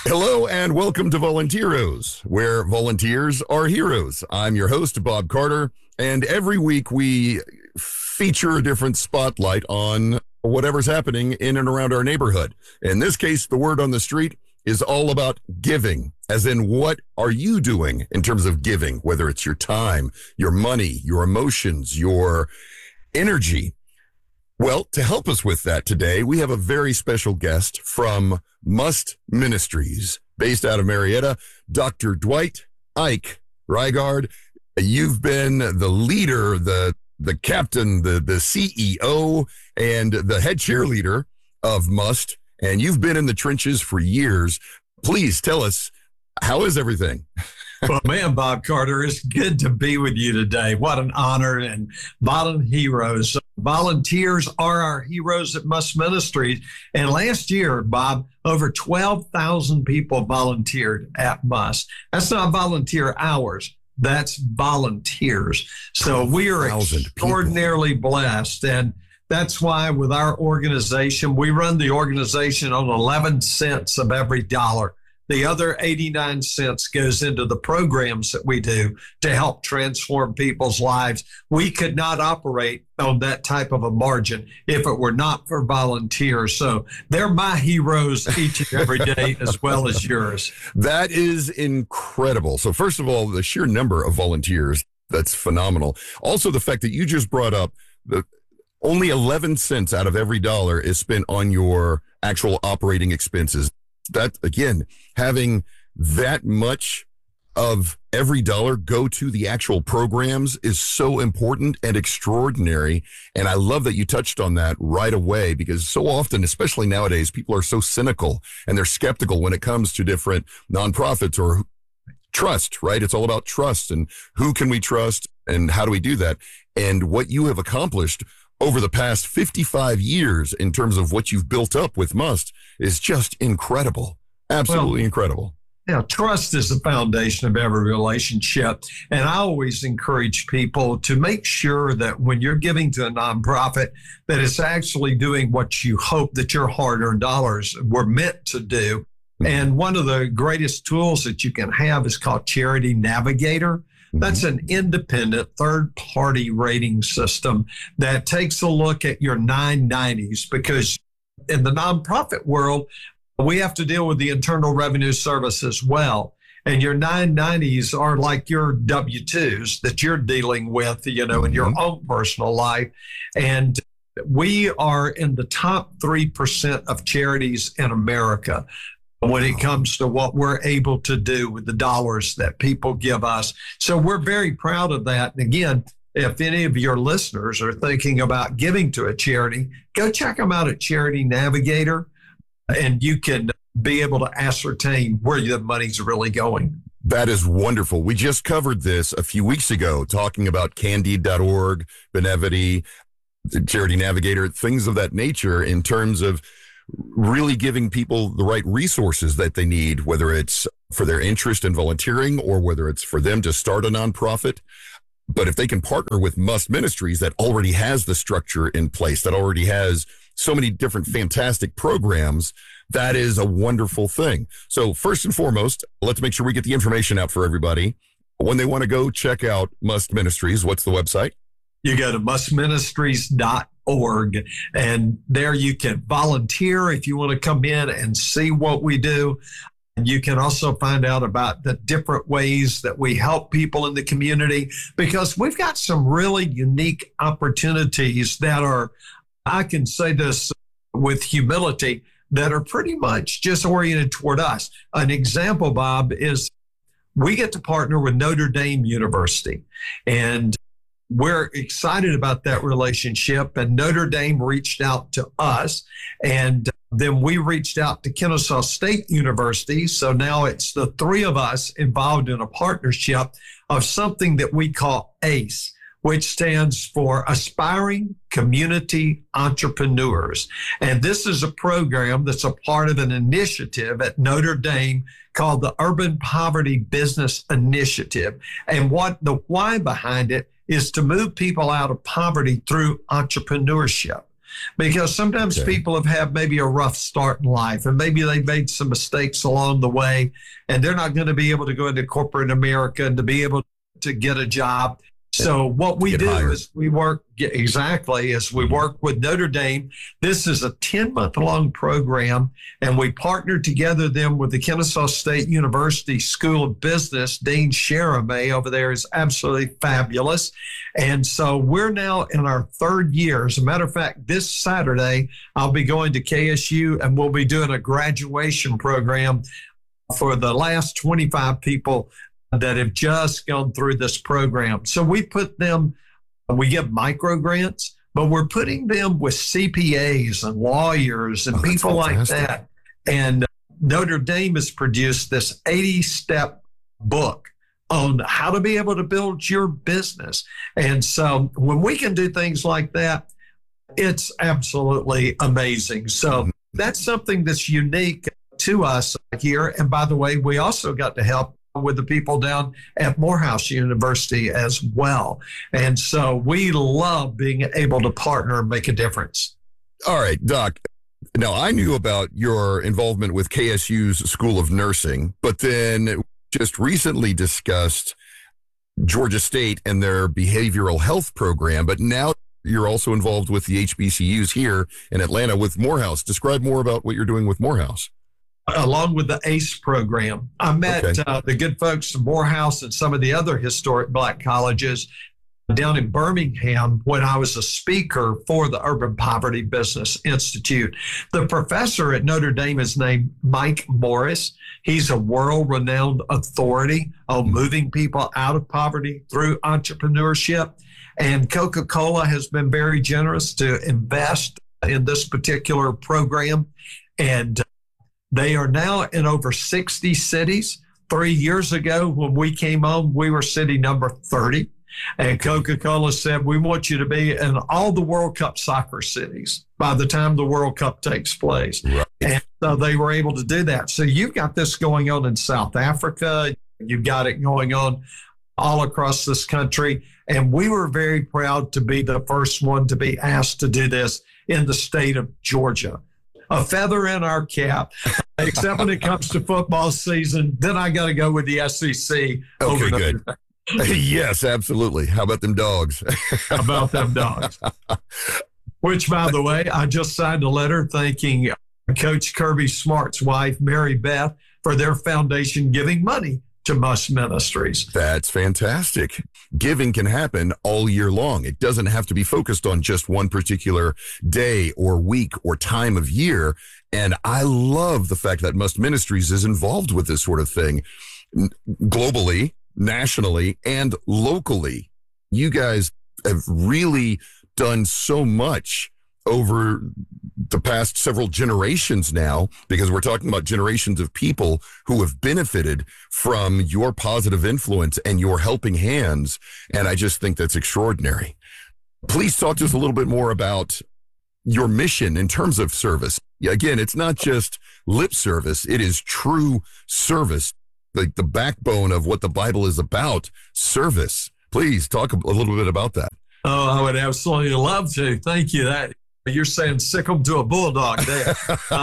Hello and welcome to Volunteeros, where volunteers are heroes. I'm your host, Bob Carter, and every week we feature a different spotlight on whatever's happening in and around our neighborhood. In this case, the word on the street is all about giving, as in what are you doing in terms of giving, whether it's your time, your money, your emotions, your energy. Well, to help us with that today, we have a very special guest from Must Ministries, based out of Marietta, Dr. Dwight Ike Rygaard. You've been the leader, the captain, the CEO, and the head cheerleader of Must, and you've been in the trenches for years. Please tell us, how is everything? Well, man, Bob Carter, it's good to be with you today. What an honor. And heroes. Volunteers are our heroes at Must Ministries. And last year, Bob, over 12,000 people volunteered at Must. That's not volunteer hours. That's volunteers. So we are extraordinarily blessed. And that's why with our organization, we run the organization on 11 cents of every dollar. The other 89 cents goes into the programs that we do to help transform people's lives. We could not operate on that type of a margin if it were not for volunteers. So they're my heroes each and every day, as well as yours. That is incredible. So first of all, the sheer number of volunteers, that's phenomenal. Also, the fact that you just brought up the only 11 cents out of every dollar is spent on your actual operating expenses. That, again, having that much of every dollar go to the actual programs is so important and extraordinary. And I love that you touched on that right away, because so often, especially nowadays, people are so cynical and they're skeptical when it comes to different nonprofits or trust, right? It's all about trust and who can we trust and how do we do that? And what you have accomplished over the past 55 years in terms of what you've built up with Must is just incredible. Absolutely incredible. Yeah, trust is the foundation of every relationship. And I always encourage people to make sure that when you're giving to a nonprofit, that it's actually doing what you hope that your hard-earned dollars were meant to do. And one of the greatest tools that you can have is called Charity Navigator. That's an independent third-party rating system that takes a look at your 990s, because in the nonprofit world, we have to deal with the Internal Revenue Service as well. And your 990s are like your W-2s that you're dealing with, in your own personal life. And we are in the top 3% of charities in America when it comes to what we're able to do with the dollars that people give us. So we're very proud of that. And again, if any of your listeners are thinking about giving to a charity, go check them out at Charity Navigator, and you can be able to ascertain where the money's really going. That is wonderful. We just covered this a few weeks ago, talking about Candide.org, Benevity, Charity Navigator, things of that nature, in terms of really giving people the right resources that they need, whether it's for their interest in volunteering or whether it's for them to start a nonprofit. But if they can partner with Must Ministries that already has the structure in place, that already has so many different fantastic programs, that is a wonderful thing. So first and foremost, let's make sure we get the information out for everybody. When they want to go check out Must Ministries, what's the website? You go to mustministries.org, and there you can volunteer if you want to come in and see what we do. And you can also find out about the different ways that we help people in the community, because we've got some really unique opportunities that are, I can say this with humility, that are pretty much just oriented toward us. An example, Bob, is we get to partner with Notre Dame University, and we're excited about that relationship. And Notre Dame reached out to us, and then we reached out to Kennesaw State University. So now it's the three of us involved in a partnership of something that we call ACE, which stands for Aspiring Community Entrepreneurs. And this is a program that's a part of an initiative at Notre Dame called the Urban Poverty Business Initiative. And what the why behind it is to move people out of poverty through entrepreneurship. because sometimes people have had maybe a rough start in life and maybe they made some mistakes along the way and they're not going to be able to go into corporate America and to be able to get a job. So what we do is we work with Notre Dame. This is a 10-month-long program, and we partnered together them with the Kennesaw State University School of Business. Dean Sharamay over there is absolutely fabulous. And so we're now in our third year. As a matter of fact, this Saturday, I'll be going to KSU, and we'll be doing a graduation program for the last 25 people that have just gone through this program. So we give micro grants, but we're putting them with CPAs and lawyers and people like that. And Notre Dame has produced this 80-step book on how to be able to build your business. And so when we can do things like that, it's absolutely amazing. So that's something that's unique to us here. And by the way, we also got to help with the people down at Morehouse University as well. And so we love being able to partner and make a difference. All right, Doc. Now, I knew about your involvement with KSU's School of Nursing, but then just recently discussed Georgia State and their behavioral health program, but now you're also involved with the HBCUs here in Atlanta with Morehouse. Describe more about what you're doing with Morehouse. Along with the ACE program. I met the good folks from Morehouse and some of the other historic Black colleges down in Birmingham when I was a speaker for the Urban Poverty Business Institute. The professor at Notre Dame is named Mike Morris. He's a world-renowned authority on moving people out of poverty through entrepreneurship. And Coca-Cola has been very generous to invest in this particular program. And they are now in over 60 cities. 3 years ago, when we came on, we were city number 30. And Coca-Cola said, we want you to be in all the World Cup soccer cities by the time the World Cup takes place. Right. And so they were able to do that. So you've got this going on in South Africa. You've got it going on all across this country. And we were very proud to be the first one to be asked to do this in the state of Georgia. A feather in our cap, except when it comes to football season. Then I got to go with the SEC. Okay, good. Yes, absolutely. How about them dogs? How about them dogs? Which, by the way, I just signed a letter thanking Coach Kirby Smart's wife, Mary Beth, for their foundation giving money to Must Ministries. That's fantastic. Giving can happen all year long. It doesn't have to be focused on just one particular day or week or time of year. And I love the fact that Must Ministries is involved with this sort of thing globally, nationally, and locally. You guys have really done so much over the past several generations now, because we're talking about generations of people who have benefited from your positive influence and your helping hands. And I just think that's extraordinary. Please talk to us a little bit more about your mission in terms of service. Again, it's not just lip service. It is true service, like the backbone of what the Bible is about, service. Please talk a little bit about that. Oh, I would absolutely love to. Thank you. You're saying sick 'em to a bulldog there.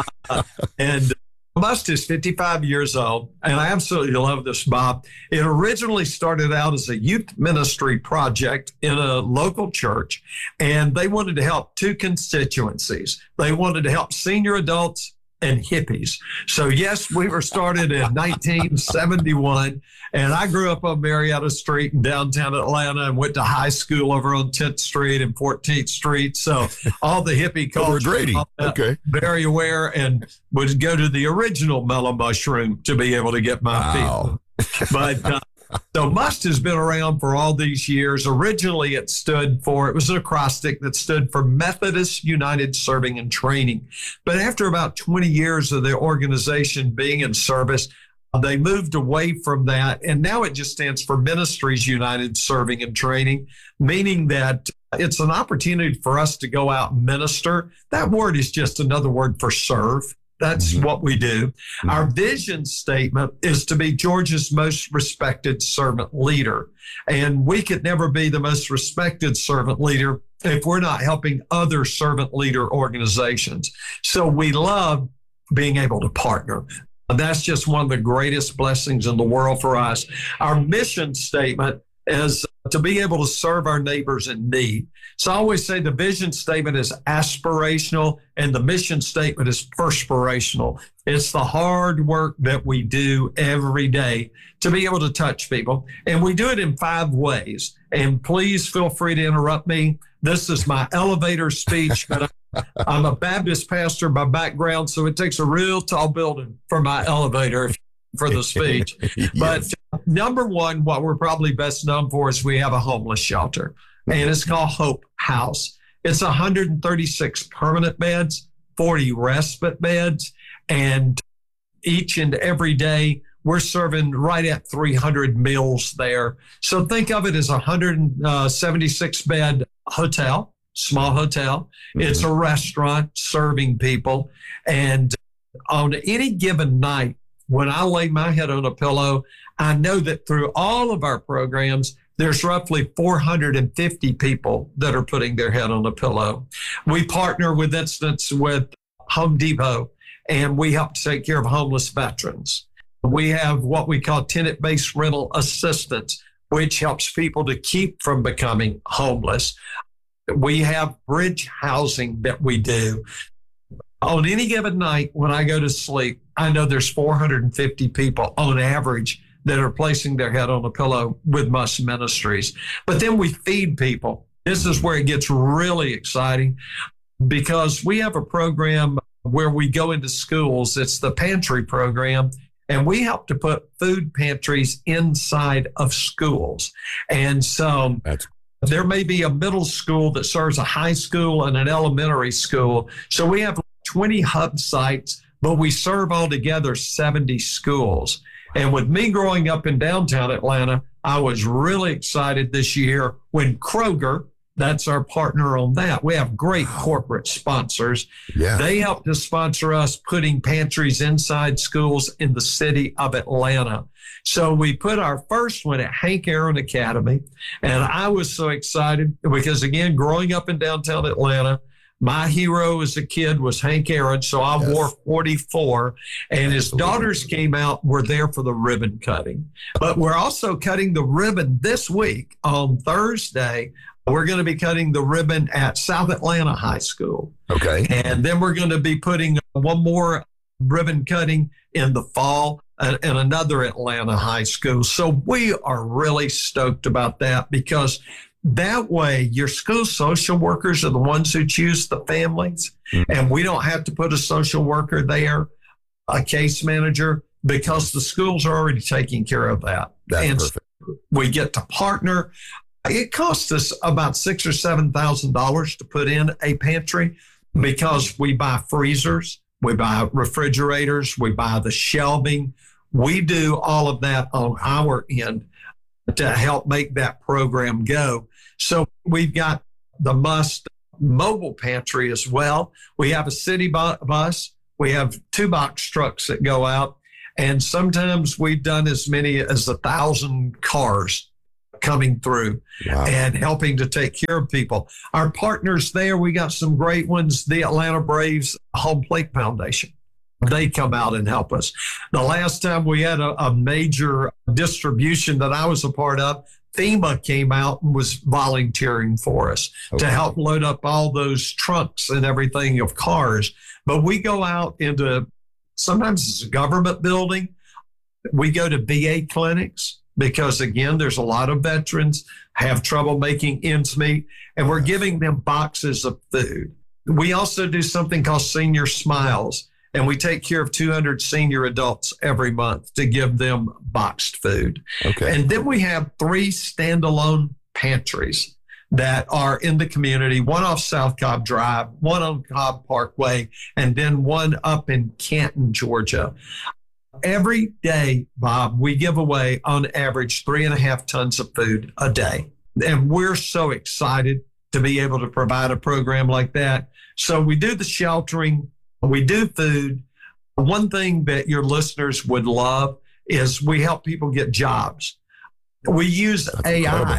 And Must is 55 years old, and I absolutely love this, Bob. It originally started out as a youth ministry project in a local church, and they wanted to help two constituencies. They wanted to help senior adults and hippies. So yes, we were started in 1971, and I grew up on Marietta Street in downtown Atlanta and went to high school over on 10th Street and 14th Street. So all the hippie culture, okay, very aware, and would go to the original Mellow Mushroom to be able to get my feet. But so Must has been around for all these years. Originally, it was an acrostic that stood for Methodist United Serving and Training. But after about 20 years of the organization being in service, they moved away from that. And now it just stands for Ministries United Serving and Training, meaning that it's an opportunity for us to go out and minister. That word is just another word for serve. That's what we do. Our vision statement is to be Georgia's most respected servant leader. And we could never be the most respected servant leader if we're not helping other servant leader organizations. So we love being able to partner. That's just one of the greatest blessings in the world for us. Our mission statement is to be able to serve our neighbors in need. So I always say the vision statement is aspirational and the mission statement is perspirational. It's the hard work that we do every day to be able to touch people. And we do it in 5 ways. And please feel free to interrupt me. This is my elevator speech, but I'm a Baptist pastor by background, so it takes a real tall building for my elevator for the speech. Yes. But number one, what we're probably best known for is we have a homeless shelter, and it's called Hope House. It's 136 permanent beds, 40 respite beds, and each and every day we're serving right at 300 meals there. So think of it as a 176 bed hotel, small hotel. Mm-hmm. It's a restaurant serving people. And on any given night, when I lay my head on a pillow, I know that through all of our programs, there's roughly 450 people that are putting their head on a pillow. We partner with instance with Home Depot, and we help to take care of homeless veterans. We have what we call tenant-based rental assistance, which helps people to keep from becoming homeless. We have bridge housing that we do. On any given night when I go to sleep, I know there's 450 people on average that are placing their head on a pillow with Must Ministries. But then we feed people. This is where it gets really exciting because we have a program where we go into schools. It's the pantry program. And we help to put food pantries inside of schools. And so there may be a middle school that serves a high school and an elementary school. So we have 20 hub sites, but we serve altogether 70 schools. And with me growing up in downtown Atlanta, I was really excited this year when Kroger, that's our partner on that. We have great corporate sponsors. Yeah. They helped to sponsor us putting pantries inside schools in the city of Atlanta. So we put our first one at Hank Aaron Academy. And I was so excited because, again, growing up in downtown Atlanta, my hero as a kid was Hank Aaron. So I wore 44, and his daughters came out, were there for the ribbon cutting. But we're also cutting the ribbon this week on Thursday. We're going to be cutting the ribbon at South Atlanta High School. Okay. And then we're going to be putting one more ribbon cutting in the fall at another Atlanta high school. So we are really stoked about that because that way your school social workers are the ones who choose the families. Mm-hmm. And we don't have to put a social worker there, a case manager, because the schools are already taking care of that. That's perfect. We get to partner. It costs us about $6,000 or $7,000 to put in a pantry because we buy freezers, we buy refrigerators, we buy the shelving. We do all of that on our end to help make that program go. So we've got the Must mobile pantry as well. We have a city bus. We have 2 box trucks that go out. And sometimes we've done as many as 1,000 cars coming through and helping to take care of people. Our partners there, we got some great ones. The Atlanta Braves Home Plate Foundation. They come out and help us. The last time we had a major distribution that I was a part of, FEMA came out and was volunteering for us to help load up all those trunks and everything of cars. But we go out into, sometimes it's a government building. We go to VA clinics because, again, there's a lot of veterans have trouble making ends meet, and we're giving them boxes of food. We also do something called Senior Smiles, and we take care of 200 senior adults every month to give them boxed food. Okay. And then we have 3 standalone pantries that are in the community, one off South Cobb Drive, one on Cobb Parkway, and then one up in Canton, Georgia. Every day, Bob, we give away on average 3.5 tons of food a day. And we're so excited to be able to provide a program like that. So we do the sheltering, we do food. One thing that your listeners would love is we help people get jobs. We use AI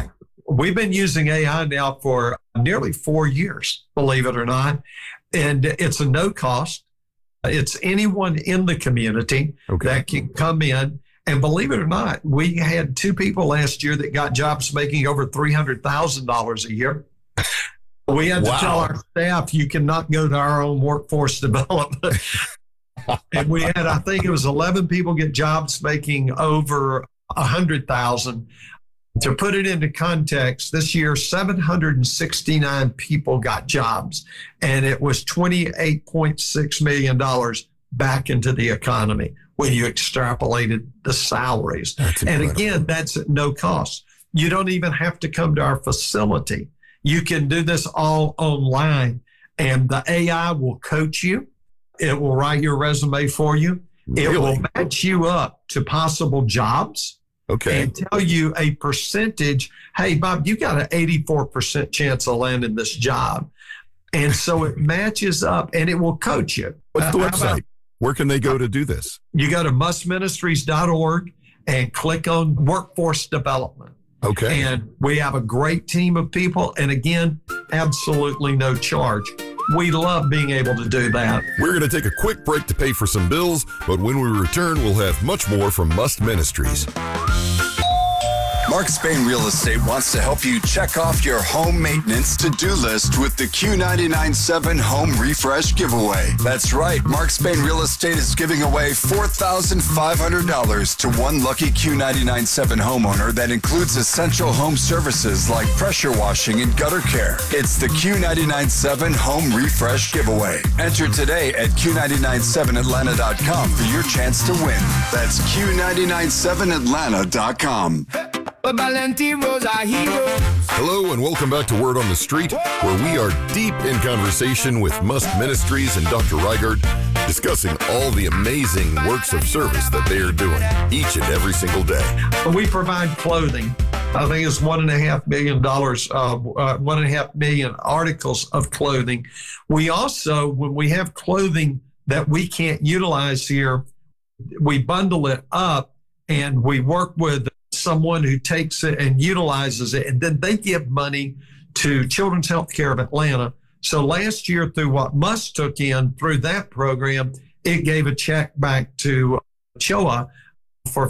we've been using AI now for nearly 4 years, believe it or not. And it's a no cost. It's anyone in the community that can come in. And believe it or not, we had 2 people last year that got jobs making over $300,000 a year. We had to tell our staff, you cannot go to our own workforce development. And we had, I think it was 11 people get jobs making over 100,000. To put it into context, this year, 769 people got jobs, and it was $28.6 million back into the economy when you extrapolated the salaries. And again, that's at no cost. You don't even have to come to our facility. You can do this all online, and the AI will coach you. It will write your resume for you. It will match you up to possible jobs. And tell you a percentage. Hey, Bob, you got an 84% chance of landing this job. And so it matches up and it will coach you. What's the website? Where can they go to do this? You go to mustministries.org and click on workforce development. And we have a great team of people. And again, absolutely no charge. We love being able to do that. We're going to take a quick break to pay for some bills, but when we return, we'll have much more from Must Ministries. Mark Spain Real Estate wants to help you check off your home maintenance to-do list with the Q99.7 Home Refresh Giveaway. That's right, Mark Spain Real Estate is giving away $4,500 to one lucky Q99.7 homeowner that includes essential home services like pressure washing and gutter care. It's the Q99.7 Home Refresh Giveaway. Enter today at Q997Atlanta.com for your chance to win. That's Q997Atlanta.com. Hello and welcome back to Word on the Street, where we are deep in conversation with Must Ministries and Dr. Reichert, discussing all the amazing works of service that they are doing each and every single day. We provide clothing. I think it's $1.5 million, 1.5 million articles of clothing. We also, when we have clothing that we can't utilize here, we bundle it up and we work with someone who takes it and utilizes it, and then they give money to Children's Healthcare of Atlanta. So last year, through what Must took in through that program, it gave a check back to CHOA for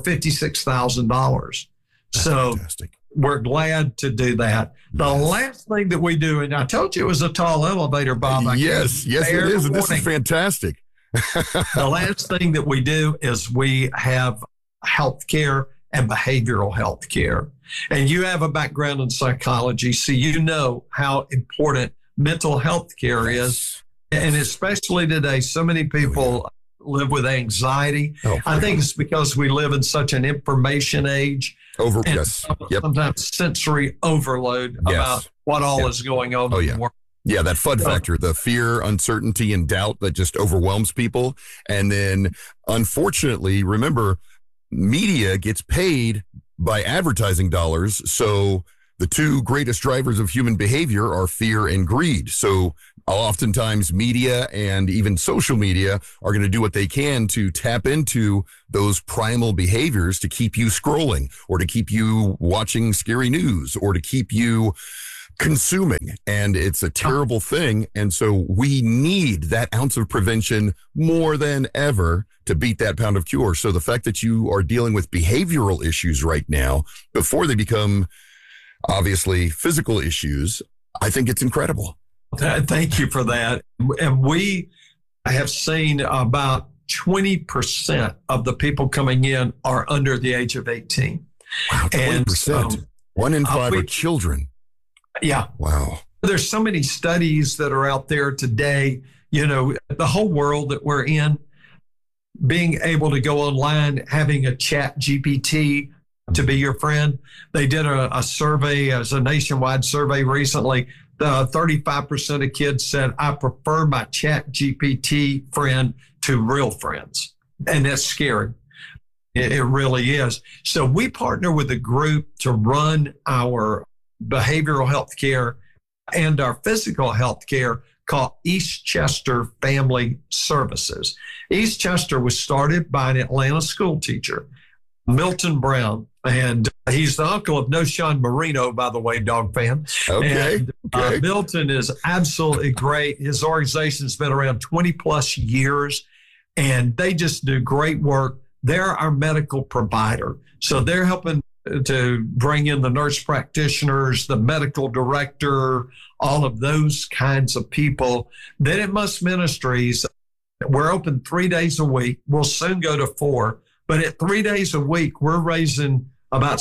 $56,000. So fantastic. We're glad to do that. The last thing that we do, and I told you it was a tall elevator, Bob. Yes, it is. And this is fantastic. The last thing that we do is we have healthcare and behavioral health care. And you have a background in psychology, so you know how important mental health care is. And especially today, so many people live with anxiety. I think it's because we live in such an information age. Sometimes sensory overload about what all is going on in the world. Yeah, that FUD factor, the fear, uncertainty, and doubt that just overwhelms people. And then, unfortunately, remember, media gets paid by advertising dollars. So the two greatest drivers of human behavior are fear and greed. So oftentimes media and even social media are going to do what they can to tap into those primal behaviors to keep you scrolling or to keep you watching scary news or to keep you consuming. And it's a terrible thing. And so we need that ounce of prevention more than ever to beat that pound of cure. So the fact that you are dealing with behavioral issues right now before they become obviously physical issues, I think it's incredible. Thank you for that. And we have seen about 20% of the people coming in are under the age of 18. Wow, 20%. 1 in 5 are children. Yeah. Wow. There's so many studies that are out there today, you know, the whole world that we're in, being able to go online, having a chat GPT to be your friend. They did a survey, as a nationwide survey recently. 35% of kids said, I prefer my chat GPT friend to real friends. And that's scary. It really is. So we partner with a group to run our behavioral health care and our physical health care called Eastchester Family Services. Eastchester was started by an Atlanta school teacher, Milton Brown, And he's the uncle of No. Sean Marino, by the way, dog fan. Okay. And, Okay. Milton is absolutely great. His organization's been around 20 plus years, and they just do great work. They're our medical provider. So they're helping to bring in the nurse practitioners, the medical director, all of those kinds of people. Then at Must Ministries, we're open 3 days a week. We'll soon go to 4. But at 3 days a week, we're raising about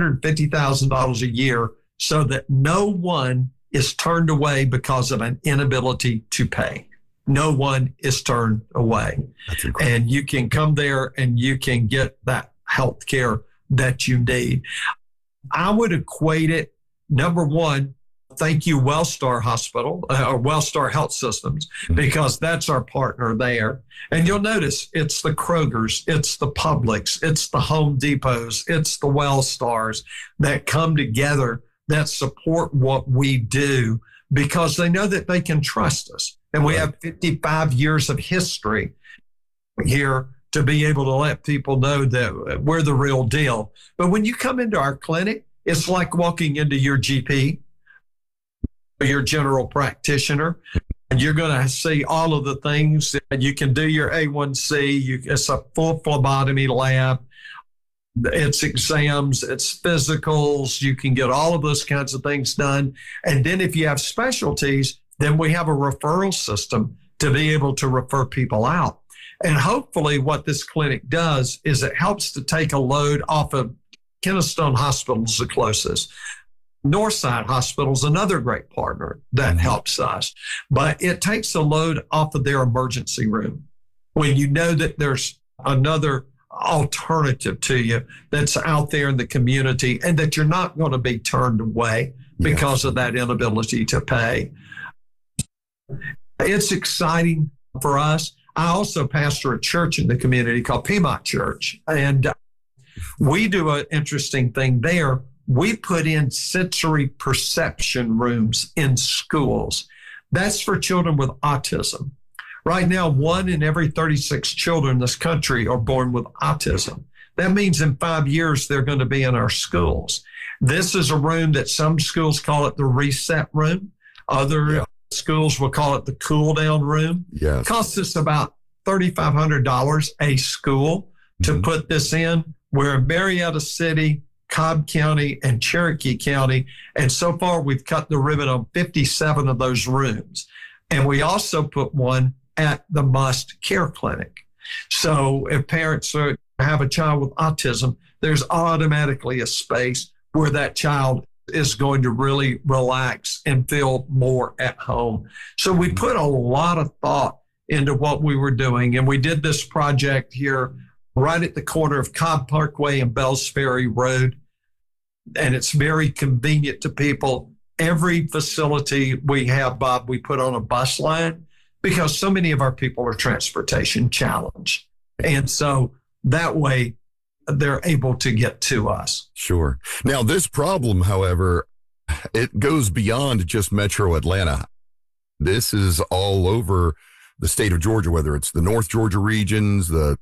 $650,000 a year so that no one is turned away because of an inability to pay. No one is turned away. That's incredible. And you can come there and you can get that health care that you need. I would equate it, number one, thank you, Wellstar Hospital or Wellstar Health Systems, because that's our partner there. And you'll notice it's the Krogers, it's the Publix, it's the Home Depots, it's the Wellstars that come together that support what we do because they know that they can trust us. And we have 55 years of history here to be able to let people know that we're the real deal. But when you come into our clinic, it's like walking into your GP, your general practitioner, and you're going to see all of the things. You can do your A1C. It's a full phlebotomy lab. It's exams, it's physicals. You can get all of those kinds of things done. And then if you have specialties, then we have a referral system to be able to refer people out. And hopefully what this clinic does is it helps to take a load off of Kennestone Hospital's the closest. Northside Hospital is another great partner that helps us, but it takes a load off of their emergency room when you know that there's another alternative to you that's out there in the community and that you're not going to be turned away because of that inability to pay. It's exciting for us. I also pastor a church in the community called Piedmont Church, and we do an interesting thing there. We put in sensory perception rooms in schools. That's for children with autism. Right now, 1 in every 36 children in this country are born with autism. That means in 5 years, they're going to be in our schools. This is a room that some schools call it the reset room. Other schools will call it the cool down room. Yes. It costs us about $3,500 a school to put this in. We're in Marietta City, Cobb County, and Cherokee County. And so far, we've cut the ribbon on 57 of those rooms. And we also put one at the Must Care Clinic. So if parents have a child with autism, there's automatically a space where that child is going to really relax and feel more at home. So we put a lot of thought into what we were doing. And we did this project here right at the corner of Cobb Parkway and Bells Ferry Road. And it's very convenient to people. Every facility we have, Bob, we put on a bus line because so many of our people are transportation challenged. And so that way they're able to get to us. Sure. Now, this problem, however, it goes beyond just Metro Atlanta. This is all over the state of Georgia, whether it's the North Georgia regions, the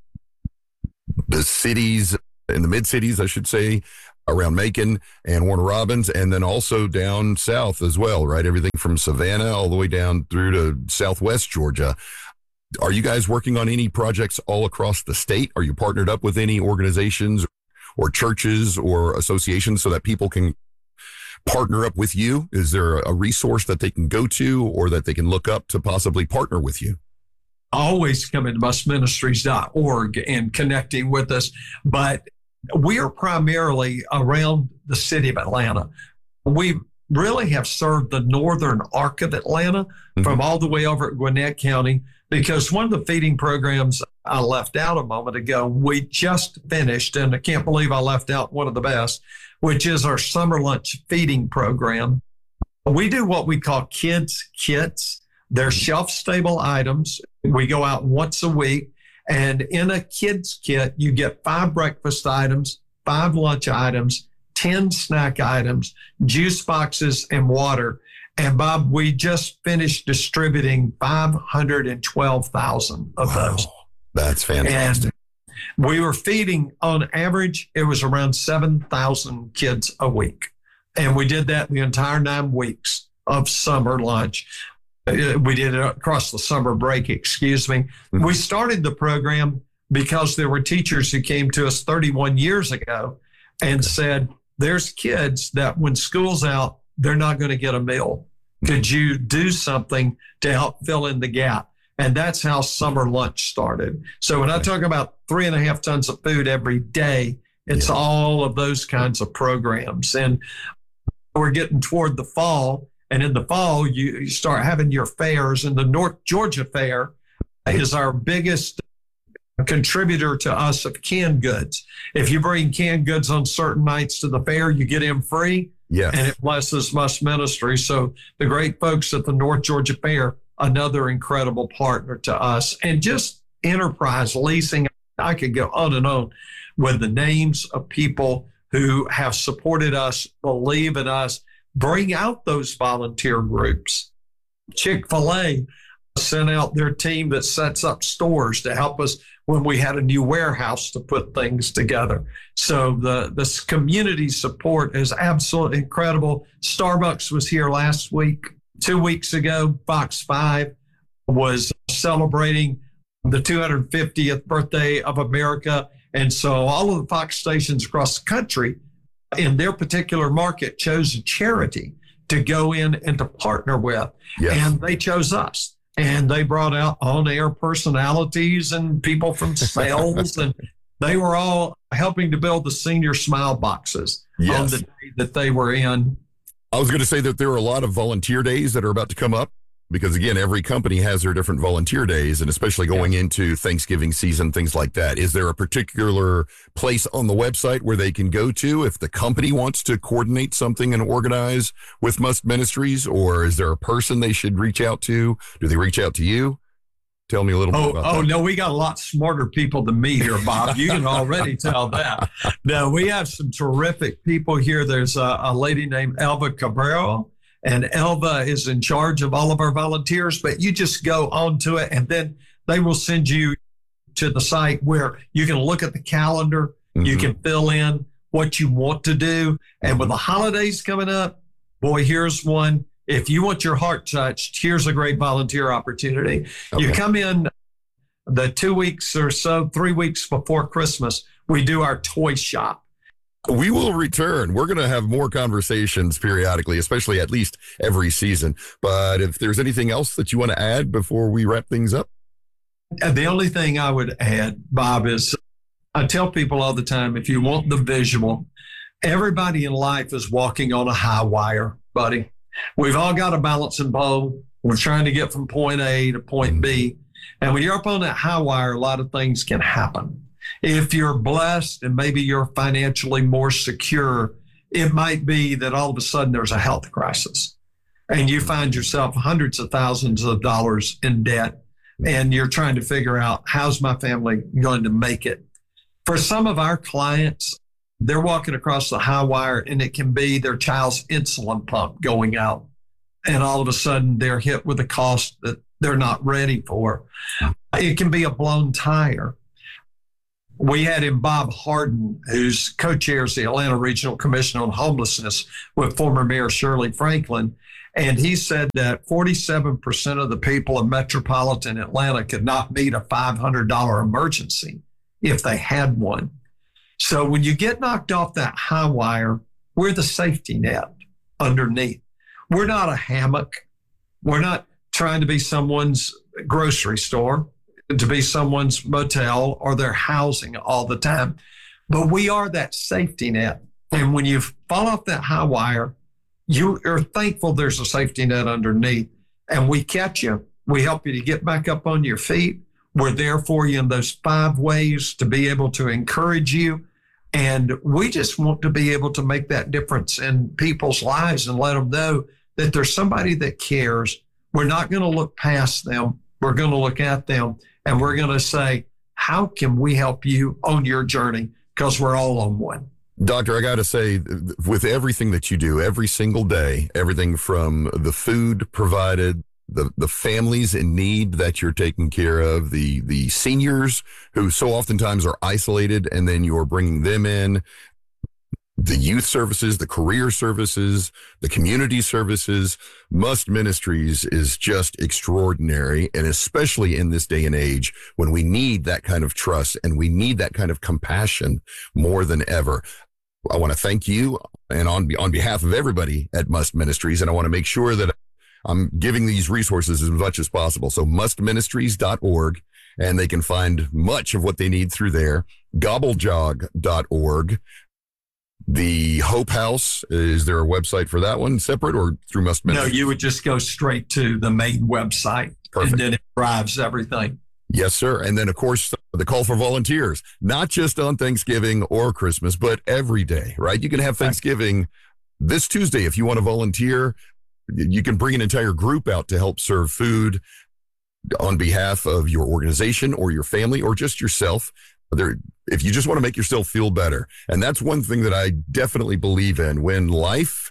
cities, in the mid-cities, I should say, around Macon and Warner Robins, and then also down south as well, right? Everything from Savannah all the way down through to Southwest Georgia. Are you guys working on any projects all across the state? Are you partnered up with any organizations or churches or associations so that people can partner up with you? Is there a resource that they can go to or that they can look up to possibly partner with you? Always come into mustministries.org and connecting with us. But we are primarily around the city of Atlanta. We really have served the northern arc of Atlanta from all the way over at Gwinnett County, because one of the feeding programs I left out a moment ago, we just finished, and I can't believe I left out one of the best, which is our summer lunch feeding program. We do what we call kids kits. They're shelf-stable items. We go out once a week. And in a kid's kit, you get 5 breakfast items, 5 lunch items, 10 snack items, juice boxes, and water. And Bob, we just finished distributing 512,000 of those. That's fantastic. We were feeding, on average, it was around 7,000 kids a week. And we did that the entire 9 weeks of summer lunch. We did it across the summer break, excuse me. We started the program because there were teachers who came to us 31 years ago and said, there's kids that when school's out, they're not going to get a meal. Could you do something to help fill in the gap? And that's how summer lunch started. So when I talk about 3.5 tons of food every day, it's all of those kinds of programs. And we're getting toward the fall. And in the fall, you start having your fairs. And the North Georgia Fair is our biggest contributor to us of canned goods. If you bring canned goods on certain nights to the fair, you get in free. Yes. And it blesses Must Ministry. So the great folks at the North Georgia Fair, another incredible partner to us. And just enterprise leasing, I could go on and on with the names of people who have supported us, believe in us, bring out those volunteer groups. Chick-fil-A sent out their team that sets up stores to help us when we had a new warehouse to put things together. So the community support is absolutely incredible. Starbucks was here last week. 2 weeks ago, Fox 5 was celebrating the 250th birthday of America. And so all of the Fox stations across the country in their particular market chose a charity to go in and to partner with. Yes. And they chose us. And they brought out on-air personalities and people from sales, and they were all helping to build the Senior Smile boxes on the day that they were in. I was going to say that there are a lot of volunteer days that are about to come up because, again, every company has their different volunteer days, and especially going into Thanksgiving season, things like that. Is there a particular place on the website where they can go to if the company wants to coordinate something and organize with Must Ministries, or is there a person they should reach out to? Do they reach out to you? Tell me a little bit about that. Oh, no, we got a lot smarter people than me here, Bob. You can already tell that. No, we have some terrific people here. There's a lady named Elva Cabrero, and Elva is in charge of all of our volunteers, but you just go onto it, and then they will send you to the site where you can look at the calendar, you can fill in what you want to do. And with the holidays coming up, boy, here's one. If you want your heart touched, here's a great volunteer opportunity. Okay. You come in the 2 weeks or so, 3 weeks before Christmas, we do our toy shop. We will return. We're going to have more conversations periodically, especially at least every season. But if there's anything else that you want to add before we wrap things up? The only thing I would add, Bob, is I tell people all the time, if you want the visual, everybody in life is walking on a high wire, buddy. We've all got a balancing pole. We're trying to get from point A to point B. And when you're up on that high wire, a lot of things can happen. If you're blessed and maybe you're financially more secure, it might be that all of a sudden there's a health crisis and you find yourself hundreds of thousands of dollars in debt and you're trying to figure out, how's my family going to make it? For some of our clients, they're walking across the high wire and it can be their child's insulin pump going out. And all of a sudden they're hit with a cost that they're not ready for. It can be a blown tire. We had in Bob Harden, who's co-chairs the Atlanta Regional Commission on Homelessness with former Mayor Shirley Franklin. And he said that 47% of the people in metropolitan Atlanta could not meet a $500 emergency if they had one. So when you get knocked off that high wire, we're the safety net underneath. We're not a hammock. We're not trying to be someone's grocery store, to be someone's motel or their housing all the time. But we are that safety net. And when you fall off that high wire, you are thankful there's a safety net underneath. And we catch you. We help you to get back up on your feet. We're there for you in those 5 ways to be able to encourage you. And we just want to be able to make that difference in people's lives and let them know that there's somebody that cares. We're not going to look past them. We're going to look at them and we're going to say, how can we help you on your journey? Because we're all on one. Doctor, I got to say, with everything that you do every single day, everything from the food provided, the families in need that you're taking care of, the seniors who so oftentimes are isolated, and then you're bringing them in, the youth services, the career services, the community services. Must Ministries is just extraordinary, and especially in this day and age when we need that kind of trust and we need that kind of compassion more than ever. I want to thank you, and on behalf of everybody at Must Ministries, and I want to make sure that I'm giving these resources as much as possible. So mustministries.org, and they can find much of what they need through there. Gobblejog.org. The Hope House, is there a website for that one separate or through Must Ministries? No, you would just go straight to the main website. Perfect. And then it drives everything. Yes, sir. And then, of course, the call for volunteers, not just on Thanksgiving or Christmas, but every day, right? You can have Thanksgiving this Tuesday if you want to volunteer. You can bring an entire group out to help serve food on behalf of your organization or your family or just yourself. If you just want to make yourself feel better. And that's one thing that I definitely believe in. When life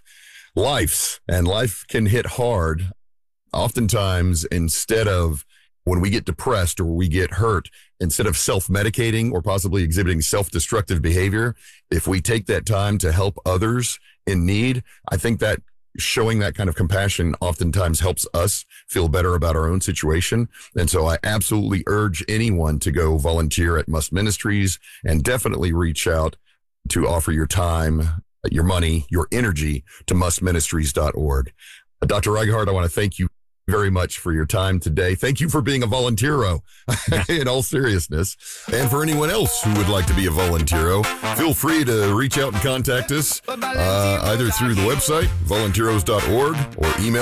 can hit hard, oftentimes instead of when we get depressed or we get hurt, instead of self-medicating or possibly exhibiting self-destructive behavior, if we take that time to help others in need, I think that showing that kind of compassion oftentimes helps us feel better about our own situation. And so I absolutely urge anyone to go volunteer at Must Ministries, and definitely reach out to offer your time, your money, your energy to mustministries.org. Dr. Reighard, I want to thank you very much for your time today. Thank you for being a volunteero in all seriousness. And for anyone else who would like to be a volunteero, feel free to reach out and contact us either through the website, volunteeros.org, or email